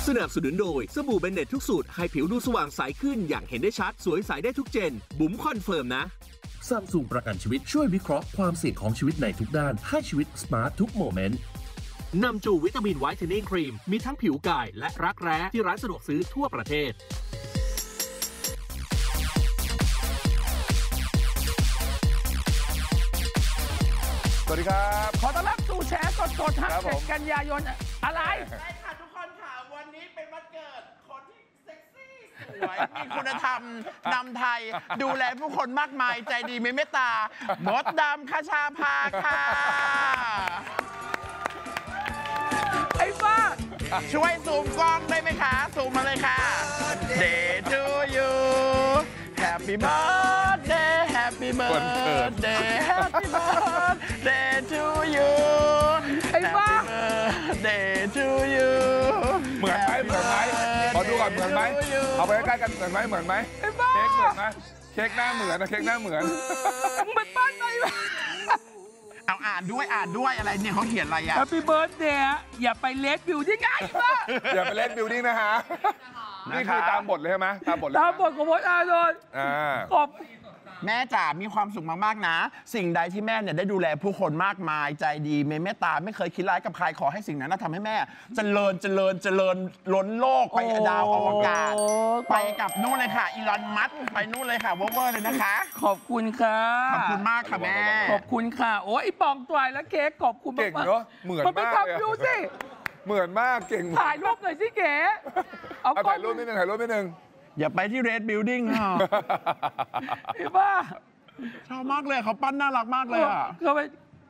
สนับสนุนโดยสบู่เบนเน็ตทุกสูตรให้ผิวดูสว่างใสขึ้นอย่างเห็นได้ชัดสวยใสได้ทุกเจนบุ๋มคอนเฟิร์มนะซัมซุงประกันชีวิตช่วยวิเคราะห์ความเสี่ยงของชีวิตในทุกด้านให้ชีวิตสมาร์ททุกโมเมนต์นำจูวิตามินไวท์เทนนิ่งครีมมีทั้งผิวกายและรักแร้ที่ร้านสะดวกซื้อทั่วประเทศสวัสดีครับขอต้อนรับสู่แฉสดๆทาง7 กันยายนอะไรใช่ค่ะทุกคนค่ะวันนี้เป็นวันเกิดคนที่เซ็กซี่สวยมีคุณธรรมนำไทยดูแลผู้คนมากมายใจดีมีเมตตามดดำคชาภาค่ะไอ้บ้าช่วยซูมกล้องได้ไหมคะซูมมาเลยค่ะ Day to you Happy birthday Happy birthday Happy birthday to you ไอ้บ้า Day to you เหมือนไหมขอดูก่อนเหมือนไหมเอาไปใกล้ๆกันเหมือนไหมไอ้บ้าเค้กเหมือนไหมเค้กหน้าเหมือนนะเค้กหน้าเหมือนเป็นบ้านไหนวะเอาอ่านด้วยอะไรเนี่ยเขาเขียนอะไรอ่ะ Happy birthday อย่าไปเลดบิวที่ไงบ้าอย่าไปเล่นบิวดิ้งนะฮะนี่คือตามบทเลยใช่ไหมตามบทของพจน์อานนท์ขอบแม่จ๋ามีความสุขมากๆนะสิ่งใดที่แม่เนี่ยได้ดูแลผู้คนมากมายใจดีมีเมตตาไม่เคยคิดร้ายกับใครขอให้สิ่งนั้นทำให้แม่เจริญล้นโลกไปดาวอวกาศไปกับนู่นเลยค่ะอีลอนมัสก์ไปนู่นเลยค่ะเวอร์เลยนะคะขอบคุณค่ะขอบคุณมากค่ะแม่ขอบคุณค่ะโอ้ยปองตัวแล้วเค้กขอบคุณมากเก่งเนาะเหมือนมากไปทำดูสิเหมือนมากเก่งถ่ายรูปหน่อยสิเก๋เอาถ่ายรูปนิดนึงอย่าไปที่ Red Building ค่ะพี่บ้าชอบมากเลยเขาปั้นน่ารักมากเลยอ่ะเขาไป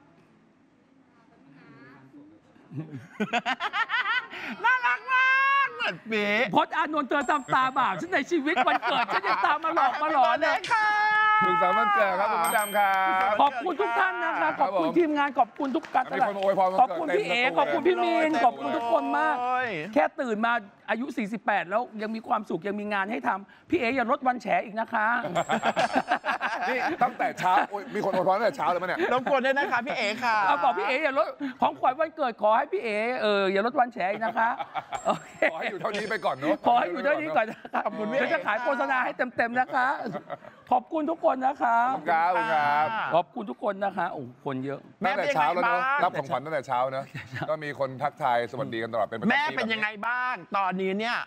น่ารักมากเหมือนเป๊ะพจน์อานนท์เธอทำตาบาปฉันในชีวิตวันเกิดฉันยังตามมาหลอกมาหลอนเลยค่ะถึง3 วันเกิดครับคุณมดดำครับขอบคุณทุกท่านนะคะขอบคุณทีมงานขอบคุณทุกการขอบคุณพี่เอ๋ขอบคุณพี่มีนขอบคุณทุกคนมากแค่ตื่นมาอายุ48แล้วยังมีความสุขยังมีงานให้ทำพี่เอ๋อย่าลดวันแฉอีกนะคะนี่ตั้งแต่เช้ามีคนอวยพรตั้งแต่เช้าเลยมั้ยเนี่ยรบกวนด้วยนะคะพี่เอ๋ค่ะบอกพี่เอ๋อย่าลดของขวัญวันเกิดขอให้พี่เอ๋อย่าลดวันแฉอีกนะคะขอให้อยู่เท่านี้ไปก่อนเนาะขอให้อยู่เท่านี้ก่อนนะคะขอบคุณจะขายโฆษณาให้เต็มๆนะคะขอบคุณทุกคนนะคะขอบคุณทุกคนนะคะโอ้คนเยอะตั้งแต่เช้าแล้วเนาะรับของขวัญตั้งแต่เช้าเนาะก็มีคนทักทายสวัสดีกันตลอดเป็นแม่เป็นยังไงบ้างตอนนี้เนี่ย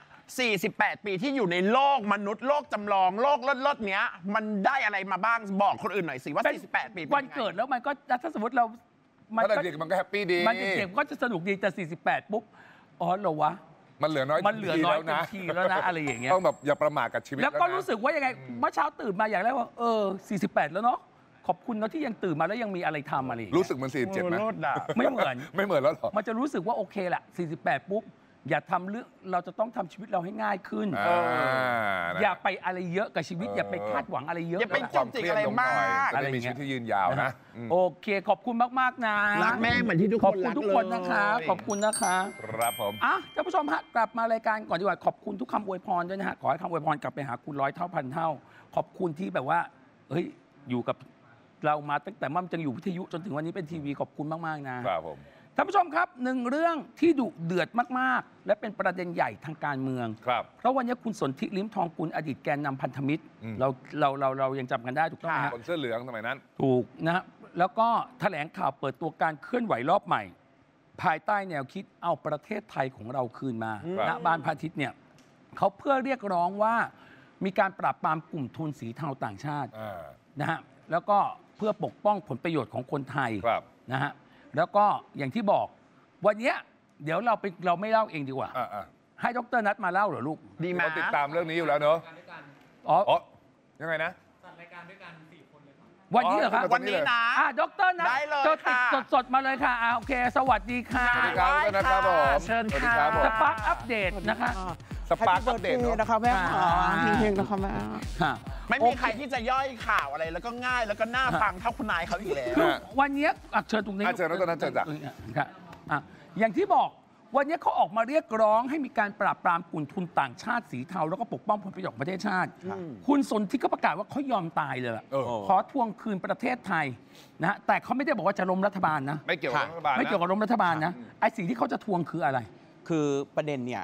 48 ปีที่อยู่ในโลกมนุษย์โลกจำลองโลกลดเนี้ยมันได้อะไรมาบ้างบอกคนอื่นหน่อยสิว่า48 ปีวันเกิดแล้วมันก็ถ้าสมมติเรามันเด็กมันก็แฮปปี้ดีมันเด็กก็จะสนุกดีแต่48ปุ๊บอ๋อเหรอวะมันเหลือน้อยทีแล้วนะอะไรอย่างเงี้ยต้องแบบอย่าประมาทกับชีวิตแล้วก็รู้สึกว่ายังไงเมื่อเช้าตื่นมาอย่างแรกว่า48แล้วเนาะขอบคุณนะที่ยังตื่นมาแล้วยังมีอะไรทำอะไรรู้สึกเหมือน47ไหมไม่เหมือนแล้วหรอมันจะรู้สึกว่าโอเคแหละ48ปุ๊บอย่าทำเรื่องเราจะต้องทำชีวิตเราให้ง่ายขึ้นอย่าไปอะไรเยอะกับชีวิตอย่าไปคาดหวังอะไรเยอะอย่าไปจุกจิกอะไรมากอะไรมีชีวิตที่ยืนยาวนะโอเคขอบคุณมากๆนะรักแม่เหมือนที่ทุกคนขอบคุณทุกคนนะคะขอบคุณนะคะครับผมท่านผู้ชมฮะกลับมารายการก่อนดีกว่าขอบคุณทุกคำอวยพรด้วยนะฮะขอให้คำอวยพรกลับไปหาคุณ100 เท่าพันเท่าขอบคุณที่แบบว่าเฮ้ยอยู่กับเรามาตั้งแต่มั่มจังอยู่วิทยุจนถึงวันนี้เป็นทีวีขอบคุณมากๆนะครับผมท่านผู้ชมครับหนึ่งเรื่องที่ดุเดือดมากๆและเป็นประเด็นใหญ่ทางการเมืองเพราะวันนี้คุณสนธิลิ้มทองกุลอดีตแกนนำพันธมิตรเรายังจำกันได้ถูกต้องไหมคนเสื้อเหลืองสมัยนั้นถูกนะฮะแล้วก็แถลงข่าวเปิดตัวการเคลื่อนไหวรอบใหม่ภายใต้แนวคิดเอาประเทศไทยของเราคืนมาณบ้านพระอาทิตย์เนี่ยเขาเพื่อเรียกร้องว่ามีการปราบปรามกลุ่มทุนสีเทาต่างชาตินะฮะแล้วก็เพื่อปกป้องผลประโยชน์ของคนไทยนะฮะแล้วก็อย่างที่บอกวันนี้เดี๋ยวเราไม่เล่าเองดีกว่าให้ดร.นัทมาเล่าเหรอลูกดีมากติดตามเรื่องนี้อยู่แล้วเนอะอ๋อยังไงนะจัดรายการด้วยกัน4 คนเลยวันนี้เหรอครับวันนี้นะดร.นัทจะติดสดมาเลยค่ะโอเคสวัสดีค่ะสวัสดีครับผมเชิญค่ะสปาร์คอัปเดตนะคะสปาร์คอัปเดตนะคะแม่เพลงนะคะแม่ไม่มีใครที่จะย่อยข่าวอะไรแล้วก็ง่ายแล้วก็น่าฟังเท่าคุณนายเขาอีกแล้ววันนี้เชิญตรงนี้เชิญแล้วตอนนั้นเชิญจ้ะอย่างที่บอกวันนี้เขาออกมาเรียกร้องให้มีการปราบปรามกลุ่มทุนต่างชาติสีเทาแล้วก็ปกป้องผลประโยชน์ของประเทศชาติคุณสนธิก็ประกาศว่าเขายอมตายเลยขอทวงคืนประเทศไทยนะแต่เขาไม่ได้บอกว่าจะล้มรัฐบาลนะไม่เกี่ยวกับรัฐบาลไม่เกี่ยวกับล้มรัฐบาลนะไอ้สิ่งที่เขาจะทวงคืออะไรคือประเด็นเนี่ย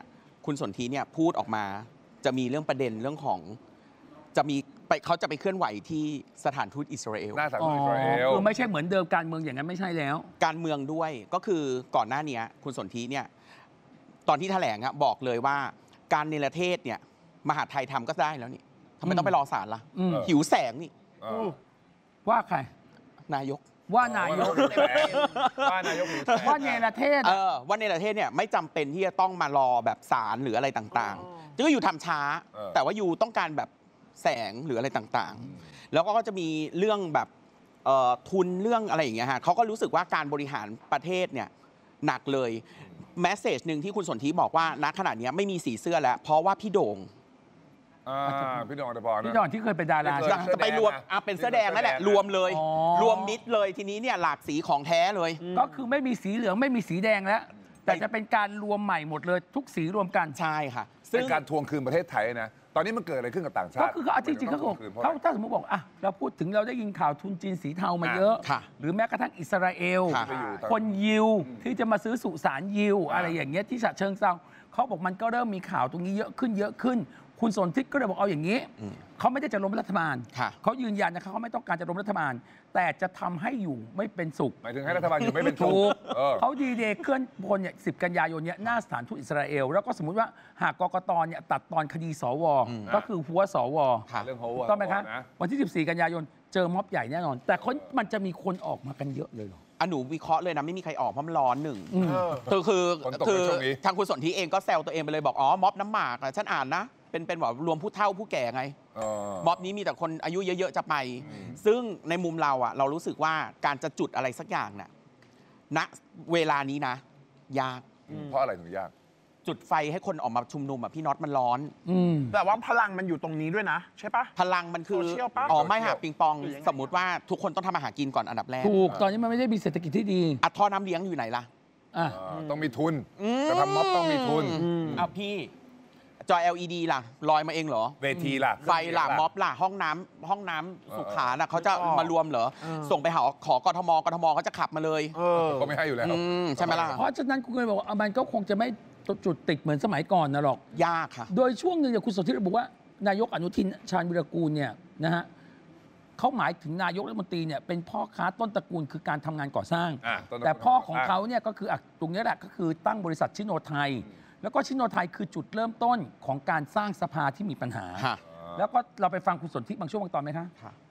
คุณสนธิเนี่ยพูดออกมาจะมีเรื่องประเด็นเรื่องของเขาจะไปเคลื่อนไหวที่สถานทูตอิสราเอลหน้าสถานทูตอิสราเอลคือไม่ใช่เหมือนเดิมการเมืองอย่างนั้นไม่ใช่แล้วการเมืองด้วยก็คือก่อนหน้านี้คุณสนธิเนี่ยตอนที่แถลงบอกเลยว่าการเนรเทศเนี่ยมหาดไทยทำก็ได้แล้วนี่ทำไมต้องไปรอศาลล่ะหิวแสงนี่ว่าใครนายกว่านายกว่านายกว่าเนรเทศว่าเนรเทศเนี่ยไม่จำเป็นที่จะต้องมารอแบบศาลหรืออะไรต่างๆก็อยู่ทำช้าแต่ว่าอยู่ต้องการแบบแสงหรืออะไรต่างๆแล้วก็จะมีเรื่องแบบทุนเรื่องอะไรอย่างเงี้ยฮะเขาก็รู้สึกว่าการบริหารประเทศเนี่ยหนักเลยแมสเซจหนึ่งที่คุณสนธิบอกว่าณขณะนี้ไม่มีสีเสื้อแล้วเพราะว่าพี่โด่งพี่โด่งอัตพรพี่โด่งที่เคยเป็นดาราจะไปรวมเป็นเสื้อแดงนั่นแหละรวมเลยรวมมิดเลยทีนี้เนี่ยหลากสีของแท้เลยก็คือไม่มีสีเหลืองไม่มีสีแดงแล้วแต่จะเป็นการรวมใหม่หมดเลยทุกสีรวมกันใช่ค่ะซึ่งการทวงคืนประเทศไทยนะตอนนี้มันเกิดอะไรขึ้นกับต่างชาติก็คือเขาจริงๆเขาถ้าสมมติบอกเราพูดถึงเราได้ยินข่าวทุนจีนสีเทามาเยอะหรือแม้กระทั่งอิสราเอลคนยิวที่จะมาซื้อสุสานยิวอะไรอย่างเงี้ยที่ฉะเชิงเทราเขาบอกมันก็เริ่มมีข่าวตรงนี้เยอะขึ้นคุณสนธิก็เลยบอกเอาอย่างนี้เขาไม่ได้จะล้มรัฐบาลเขายืนยันนะคะเขาไม่ต้องการจะล้มรัฐบาลแต่จะทำให้อยู่ไม่เป็นสุขหมายถึงให้รัฐบาลอยู่ไม่เป็นสุขเขาดีเดย์เคลื่อนพลเนี่ย10 กันยายนเนี่ยหน้าสถานทูตอิสราเอลแล้วก็สมมุติว่าหากกกตเนี่ยตัดตอนคดีสวก็คือหัวสวต้องไหมคะวันที่14 กันยายนเจอม็อบใหญ่แน่นอนแต่มันจะมีคนออกมากันเยอะเลยหรอหนูวิเคราะห์เลยนะไม่มีใครออกเพราะมันร้อนหนึ่งคือทางคุณสนธิเองก็แซวตัวเองไปเลยบอกม็อบน้ำหมากฉันอ่านนะเป็นแบบรวมผู้เฒ่าผู้แก่ไงม็อบนี้มีแต่คนอายุเยอะๆจะไปซึ่งในมุมเรารู้สึกว่าการจะจุดอะไรสักอย่างเนี่ยณเวลานี้นะยากเพราะอะไรถึงยากจุดไฟให้คนออกมาชุมนุมพี่น็อตมันร้อนแต่ว่าพลังมันอยู่ตรงนี้ด้วยนะใช่ปะพลังมันคือไม่หาปิงปองสมมุติว่าทุกคนต้องทำอาหารกินก่อนอันดับแรกถูกตอนนี้มันไม่ได้มีเศรษฐกิจที่ดีท่อน้ำเลี้ยงอยู่ไหนล่ะต้องมีทุนจะทำม็อบต้องมีทุนพี่จอ LED ล่ะลอยมาเองเหรอเวทีล่ะไฟล่ะม็อบล่ะห้องน้ำสุขาน่ะเขาจะมารวมเหรอส่งไปขอกทมเขาจะขับมาเลยก็ไม่ให้อยู่แล้วใช่ไหมล่ะเพราะฉะนั้นคุณเลยบอกว่ามันก็คงจะไม่จุดติดเหมือนสมัยก่อนนะหรอกยากค่ะโดยช่วงหนึ่งเนี่ยคุณสนธิระบุว่านายกอนุทินชาญวิรากูลเนี่ยนะฮะเขาหมายถึงนายกรัฐมนตรีเนี่ยเป็นพ่อค้าต้นตระกูลคือการทำงานก่อสร้างแต่พ่อของเขาเนี่ยก็คือตรงนี้แหละก็คือตั้งบริษัทชิโนไทยแล้วก็ชิโนไทยคือจุดเริ่มต้นของการสร้างสภาที่มีปัญหาแล้วก็เราไปฟังคุณสนธิบางช่วงบางตอนไหมคะ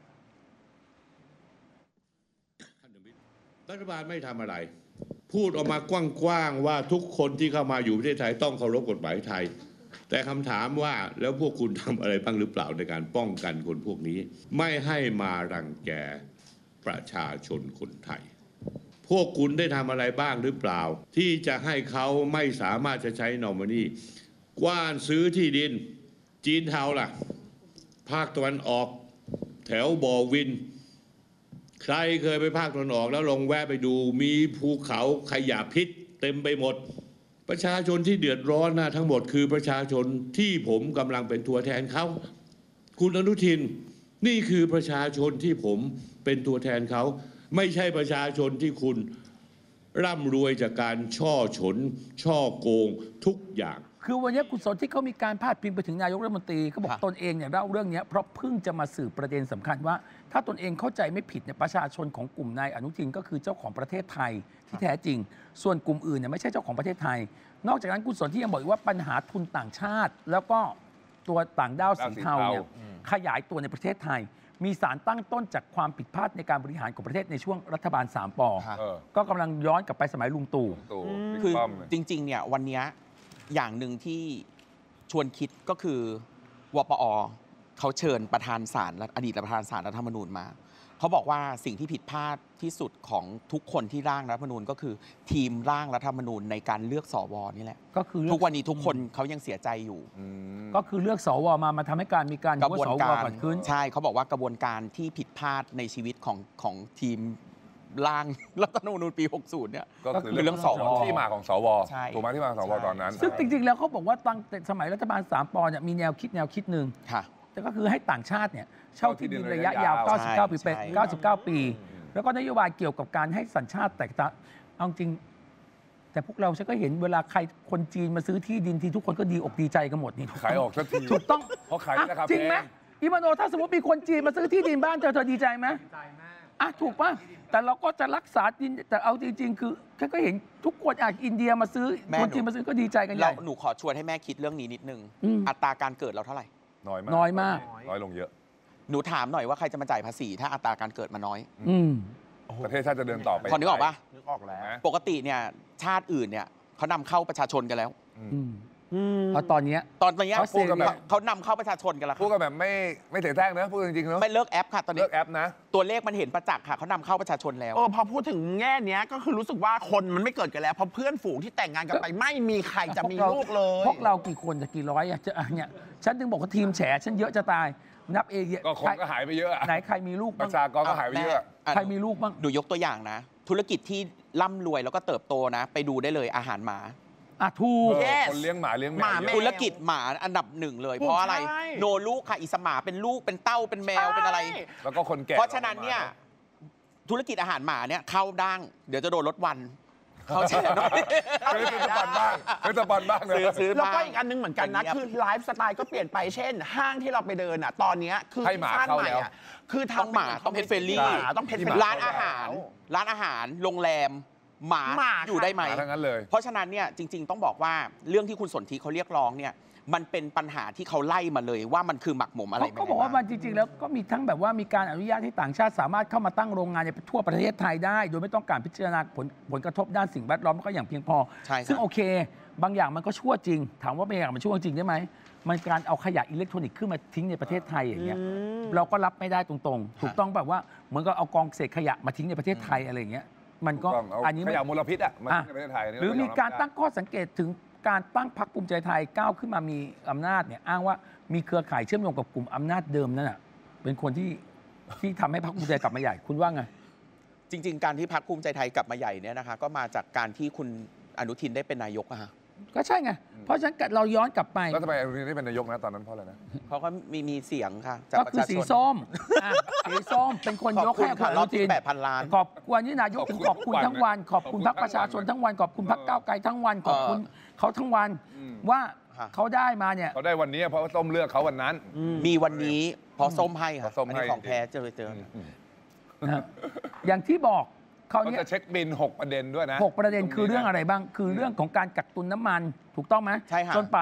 รัฐบาลไม่ทำอะไรพูดออกมากว้างๆว่าทุกคนที่เข้ามาอยู่ประเทศไทยต้องเคารพกฎหมายไทยแต่คำถามว่าแล้วพวกคุณทำอะไรบ้างหรือเปล่าในการป้องกันคนพวกนี้ไม่ให้มารังแกประชาชนคนไทยพวกคุณได้ทำอะไรบ้างหรือเปล่าที่จะให้เขาไม่สามารถจะใช้นอมินีกว้านซื้อที่ดินจีนเทาล่ะภาคตะวันออกแถวบ่อวินใครเคยไปภาคตะวันออกแล้วลองแวะไปดูมีภูเขาขยะพิษเต็มไปหมดประชาชนที่เดือดร้อนนะทั้งหมดคือประชาชนที่ผมกำลังเป็นตัวแทนเขาคุณอนุทินนี่คือประชาชนที่ผมเป็นตัวแทนเขาไม่ใช่ประชาชนที่คุณร่ำรวยจากการช่อฉนช่อโกงทุกอย่างคือวันนี้คุณสนธิเขามีการพาดพิงไปถึงนายกรัฐมนตรีเขาบอกตนเองเนี่ยเล่าเรื่องนี้เพราะเพิ่งจะมาสืบประเด็นสำคัญว่าถ้าตนเองเข้าใจไม่ผิดเนี่ยประชาชนของกลุ่มนายอนุทินก็คือเจ้าของประเทศไทยที่แท้จริงส่วนกลุ่มอื่นเนี่ยไม่ใช่เจ้าของประเทศไทยนอกจากนั้นคุณสนธิยังบอกว่าปัญหาทุนต่างชาติแล้วก็ตัวต่างด้าวสีเทาเนี่ยขยายตัวในประเทศไทยมีสารตั้งต้นจากความผิดพลาดในการบริหารของประเทศในช่วงรัฐบาล3 ป.ก็กำลังย้อนกลับไปสมัยลุงตู่คือจริงๆเนี่ยวันนี้อย่างหนึ่งที่ชวนคิดก็คือวปอ.เขาเชิญประธานศาลอดีตประธานศาลรัฐธรรมนูญมาเขาบอกว่าสิ่งที่ผิดพลาดที่สุดของทุกคนที่ร่างรัฐธรรมนูญก็คือทีมร่างรัฐธรรมนูญในการเลือกสวนี่แหละก็คือทุกวันนี้ทุกคนเขายังเสียใจอยู่ก็คือเลือกสวมาทำให้การมีการกระบวนการเกิดขึ้นใช่เขาบอกว่ากระบวนการที่ผิดพลาดในชีวิตของทีมร่างรัฐธรรมนูญปี 60 เนี่ยก็คือเรื่องสวที่มาของสวถูกไหมที่มาของสวตอนนั้นซึ่งจริงๆแล้วเขาบอกว่าตั้งแต่สมัยรัฐบาล3 ป.เนี่ยมีแนวคิดหนึ่งแต่ก็คือให้ต่างชาติเนี่ยเช่าที่ดินระยะยาว99 ปี99 ปีแล้วก็นโยบายเกี่ยวกับการให้สัญชาติแตกต่างเอาจริงแต่พวกเราฉันก็เห็นเวลาใครคนจีนมาซื้อที่ดินทีทุกคนก็ดีอกดีใจกันหมดนี่ขายออกสักทีถูกต้องเพราะขายราคาแพงจริงไหมอีมโนถ้าสมมติมีคนจีนมาซื้อที่ดินบ้านเธอดีใจไหมดีใจมากอ่ะถูกป่ะแต่เราก็จะรักษาดินแต่เอาจริง ๆ คือฉันก็เห็นทุกคนอินเดียมาซื้อคนจีนมาซื้อก็ดีใจกันใหญ่หนูขอชวนให้แม่คิดเรื่องนี้นิดนึงอืมอัตราการเกิดเราเท่าไหร่น้อยมากน้อยมากน้อยลงเยอะหนูถามหน่อยว่าใครจะมาจ่ายภาษีถ้าอัตราการเกิดมาน้อยอืมประเทศชาติจะเดินต่อไปพอนึกออกปะนึกออกแล้วนะปกติเนี่ยชาติอื่นเนี่ยเขานำเข้าประชาชนกันแล้วอืมเพราะตอนเนี้ยตอนนี้ออสเตรเลียเขานำเข้าประชาชนกันแล้วพูดกันแบบไม่เสียแท้งนะพูดจริงๆเนอะไม่เลิกแอปค่ะตอนนี้เลิกแอปนะตัวเลขมันเห็นประจักษ์ค่ะเขานำเข้าประชาชนแล้วพอพูดถึงแง่เนี้ยก็คือรู้สึกว่าคนมันไม่เกิดกันแล้วเพราะเพื่อนฝูงที่แต่งงานกันไปไม่มีใครจะมีลูกเลยพวกเรากี่คนจะกี่ร้อยอะเนี่ยฉันถึงบอกว่าทีมแฉฉันเยอะจะตายนับเองก็คนก็หายไปเยอะอะไหนใครมีลูกปบ้างระชากรก็หายไปเยอะใครมีลูกบ้างหนูยกตัวอย่างนะ ธุรกิจที่ร่ำรวยแล้วก็เติบโตนะ ไปดูได้เลยอาหารหมาอ่ะถูก Yes คนเลี้ยงหมาเลี้ยงแมวหมาเยแมอะธุรกิจหมาอันดับหนึ่งเลย เพราะอะไรใช่โนลูกค่ะอิสหมาเป็นลูกเป็นเต้าเป็นแมวเป็นอะไรแล้วก็คนแก่เพราะฉะนั้นเนี่ยธุรกิจอาหารหมาเนี่ยเข้าดั้งเดี๋ยวจะโดนลดวัน เขาแชร์ด้วยเฮ้ยสปอนบ้างเฮ้ยสปอนบ้างเลยซื้อแล้วก็บ้างอีกอันนึงเหมือนกันนะอย่างเงี้ยคือไลฟ์สไตล์ก็เปลี่ยนไปเช่น ห้างที่เราไปเดินอ่ะตอนเนี้ยคือให้หมาสร้างเข้าใหม่แล้วอ่ะคือต้องหมาต้องเพชรเฟรนลี่ต้องเพชรที่เฟหรมนลี่ร้านอาหาร ร้านอาหารโรงแรมหมาหมาอยู่ได้ไหมหมาทั้งนั้นเลยเพราะฉะนั้นเนี่ยจริง ๆ ต้องบอกว่าเรื่องที่คุณสนธิเขาเรียกร้องเนี่ยมันเป็นปัญหาที่เขาไล่มาเลยว่ามันคือหมักหมมอะไรเขาบอกว่ามันจริง ๆ แล้วก็มีทั้งแบบว่ามีการอนุญาตให้ต่างชาติสามารถเข้ามาตั้งโรงงานในทั่วประเทศไทยได้ โดยไม่ต้องการพิจารณาผลกระทบด้านสิ่งแวดล้อมก็อย่างเพียงพอใช่ครับซึ่งโอเค บางอย่างมันก็ชั่วจริง ถามว่าบางอย่างมันชั่วจริงได้ไหมมันการเอาขยะอิเล็กทรอนิกส์ขึ้นมาทิ้งในประเทศไทยอย่างเงี้ยเราก็รับไม่ได้ตรงๆ ถูกต้องแบบว่าเหมือนกับเอากองเศษขยะมาทิ้งในประเทศไทยอะไรอย่างเงี้ยมันก็ต้องเอาอันนี้ขไม่ยะมลพิษอ่ะมาอ่ะที่ประเทศไทยนี่หรือมีการตั้งเข้อสังเกตถึงการตั้งพรรคภูมิใจไทยก้าวขึ้นมามีอำนาจเนี่ยอ้างว่ามีเครือข่ายเชื่อมโยงกับกลุ่มอำนาจเดิมนั่นน่ะเป็นคนที่ทำให้พรรคภูมิใจกลับมาใหญ่คุณว่าไงจริง ๆ การที่พรรคภูมิใจไทยกลับมาใหญ่เนี่ยนะคะก็มาจากการที่คุณอนุทินได้เป็นนายกอะฮะก็ใช่ไง เพราะฉะนั้นเราย้อนกลับไปแล้วทำไมอนุทินได้เป็นนายกนะตอนนั้นเพราะอะไรนะเขาก็มีเสียงค่ะจากก็ประคือชาสีชนส้มอ่ะสีส้มเป็นคนขอย บกคุให้ณคุค่ะณอรอนุบทิที่น 8,000 ล้านขอบวันนี้นายกถึงขอบคุณทั้งวัน ขอบคุณพรรคประชาชนทั้งวัน ขอบคุณพรรคก้าวไกลทั้งวัน ขอบคุณเขาทั้งวัน ว่าค่ะเขาได้มาเนี่ยเขาได้วันนี้เพราะว่าส้มเลือกเขาวันนั้นมีวันนี้เพราะส้มให้เพค่ะราะส้มอันนี้ให้ของแท้เจอนะฮะอย่างที่บอกเขาเขาเนี่ยจะเช็คบิน 6 ประเด็นด้วยนะ 6 ประเด็นคือเรื่องอะไรบ้าง คือเรื่องของการกักตุนน้ำมันถูกต้องไหมใช่ค่ะจนป่าน